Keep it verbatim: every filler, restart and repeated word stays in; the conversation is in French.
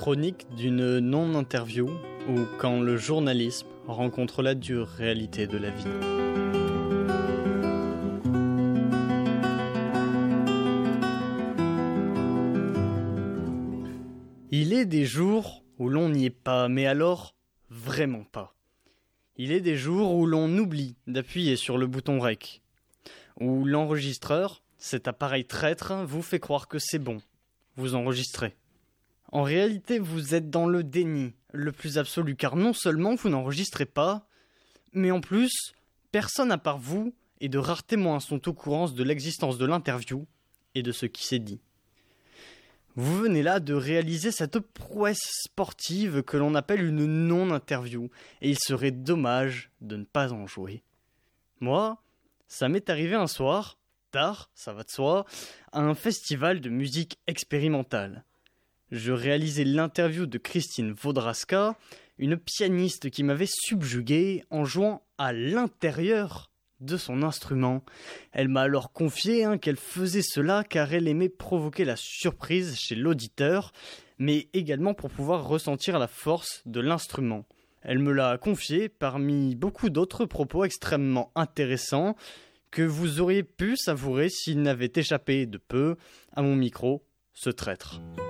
Chronique d'une non-interview ou quand le journalisme rencontre la dure réalité de la vie. Il est des jours où l'on n'y est pas, mais alors vraiment pas. Il est des jours où l'on oublie d'appuyer sur le bouton rec, où l'enregistreur, cet appareil traître, vous fait croire que c'est bon, vous enregistrez. En réalité, vous êtes dans le déni le plus absolu, car non seulement vous n'enregistrez pas, mais en plus, personne à part vous et de rares témoins sont au courant de l'existence de l'interview et de ce qui s'est dit. Vous venez là de réaliser cette prouesse sportive que l'on appelle une non-interview, et il serait dommage de ne pas en jouer. Moi, ça m'est arrivé un soir, tard, ça va de soi, à un festival de musique expérimentale. Je réalisais l'interview de Christine Wawrowska, une pianiste qui m'avait subjugué en jouant à l'intérieur de son instrument. Elle m'a alors confié hein, qu'elle faisait cela car elle aimait provoquer la surprise chez l'auditeur, mais également pour pouvoir ressentir la force de l'instrument. Elle me l'a confié parmi beaucoup d'autres propos extrêmement intéressants que vous auriez pu savourer s'il n'avait échappé de peu à mon micro, ce traître.